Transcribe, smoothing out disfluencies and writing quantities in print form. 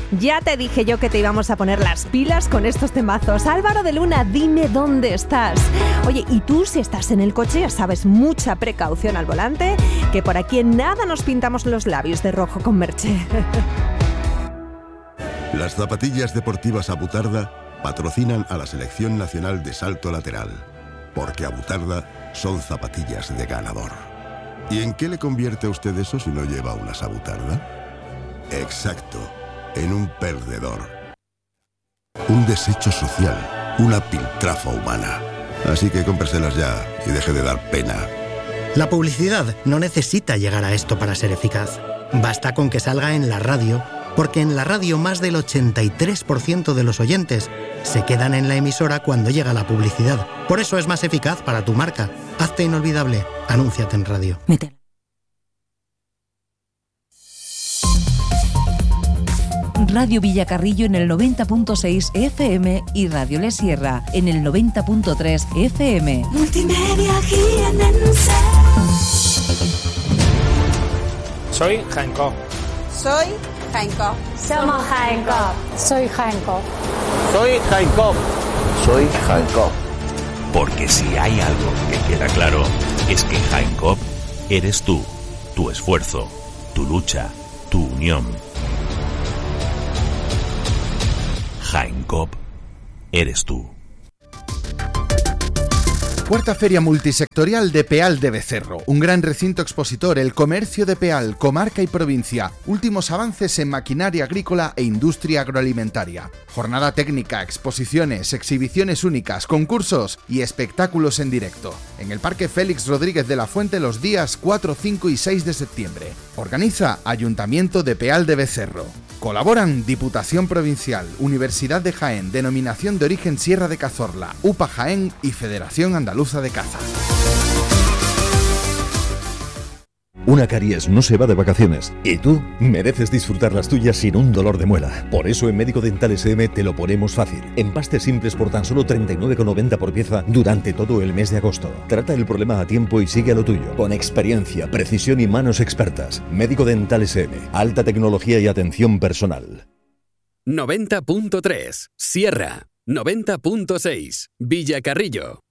Ya te dije yo que te íbamos a poner las pilas con estos temazos. Álvaro de Luna, dime dónde estás. Oye, y tú si estás en el coche, ya sabes, mucha precaución al volante, que por aquí en nada nos pintamos los labios de rojo con Merche. Las zapatillas deportivas Abutarda patrocinan a la Selección Nacional de Salto Lateral, porque Abutarda son zapatillas de ganador. ¿Y en qué le convierte a usted eso si no lleva unas Abutarda? Exacto, en un perdedor. Un desecho social, una piltrafa humana. Así que cómpreselas ya y deje de dar pena. La publicidad no necesita llegar a esto para ser eficaz. Basta con que salga en la radio, porque en la radio más del 83% de los oyentes se quedan en la emisora cuando llega la publicidad. Por eso es más eficaz para tu marca. Hazte inolvidable. Anúnciate en radio. Radio Villacarrillo en el 90.6 FM y Radio Le Sierra en el 90.3 FM. Multimedia jienense. Soy Jaén Coop. Soy Jaén Coop. Somos Jaén Coop. Soy Jaén Coop. Soy Jaén Coop. Soy Jaén Coop. Porque si hay algo que queda claro, es que Jaén Coop eres tú, tu esfuerzo, tu lucha, tu unión. Jaén Coop eres tú. Cuarta Feria Multisectorial de Peal de Becerro, un gran recinto expositor, el comercio de Peal, comarca y provincia, últimos avances en maquinaria agrícola e industria agroalimentaria. Jornada técnica, exposiciones, exhibiciones únicas, concursos y espectáculos en directo. En el Parque Félix Rodríguez de la Fuente los días 4, 5 y 6 de septiembre. Organiza Ayuntamiento de Peal de Becerro. Colaboran Diputación Provincial, Universidad de Jaén, Denominación de Origen Sierra de Cazorla, UPA Jaén y Federación Andaluza de Caza. Una caries no se va de vacaciones y tú mereces disfrutar las tuyas sin un dolor de muela. Por eso en Médico Dental SM te lo ponemos fácil. Empastes simples por tan solo 39,90 por pieza durante todo el mes de agosto. Trata el problema a tiempo y sigue a lo tuyo. Con experiencia, precisión y manos expertas. Médico Dental SM. Alta tecnología y atención personal. 90.3 Sierra. 90.6 Villacarrillo.